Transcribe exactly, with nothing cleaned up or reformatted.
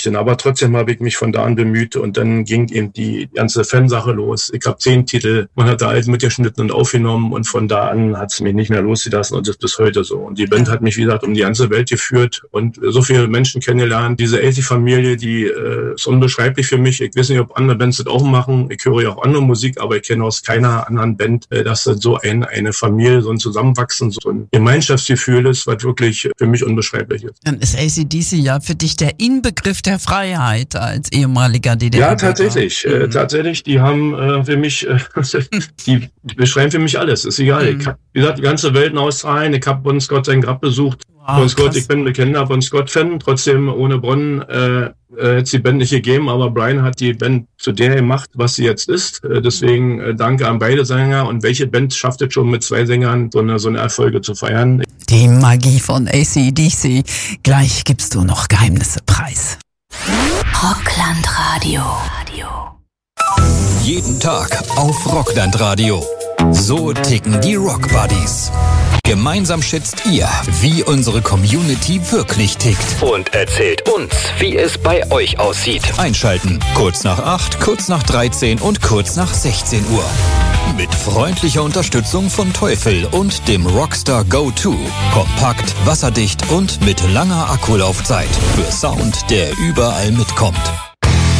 verzichten. Aber trotzdem habe ich mich von da an bemüht und dann ging eben die ganze Fansache los. Ich habe zehn Titel, man hat da alles mitgeschnitten und aufgenommen und von da an hat es mich nicht mehr losgelassen und das ist bis heute so. Und die Band hat mich, wie gesagt, um die ganze Welt geführt und so viele Menschen kennengelernt. Diese Acey-Familie, die äh, ist unbeschreiblich für mich. Ich weiß nicht, ob andere Bands das auch machen. Ich höre ja auch andere Musik, aber ich kenne aus keiner anderen Band, äh, dass das so ein, eine Familie, so ein Zusammenwachsen, so ein Gemeinschaftsgefühl ist, was wirklich für mich unbeschreiblich ist. Dann ist A C D C ja für dich der Inbegriff der Freiheit als ehemaliger D D R. Ja, tatsächlich. Mhm. Äh, tatsächlich, die haben äh, für mich, äh, die beschreiben für mich alles. Ist egal. Mhm. Ich hab, wie gesagt, die ganze Welt in Australien. Ich habe Bon Scott sein Grab besucht. Wow, Bon Scott, ich bin bekennender Bon Scott-Fan. Trotzdem ohne Bon äh, äh, hätte es die Band nicht gegeben. Aber Brian hat die Band zu der gemacht, was sie jetzt ist. Äh, deswegen äh, danke an beide Sänger. Und welche Band schafft es schon mit zwei Sängern so eine, so eine Erfolge zu feiern? Die Magie von A C D C. Gleich gibst du noch Geheimnisse preis. Rockland Radio. Jeden Tag auf Rockland Radio. So ticken die Rock Buddies. Gemeinsam schätzt ihr, wie unsere Community wirklich tickt. Und erzählt uns, wie es bei euch aussieht. Einschalten. Kurz nach acht, kurz nach dreizehn und kurz nach sechzehn Uhr. Mit freundlicher Unterstützung von Teufel und dem Rockstar Go zwei. Kompakt, wasserdicht und mit langer Akkulaufzeit. Für Sound, der überall mitkommt.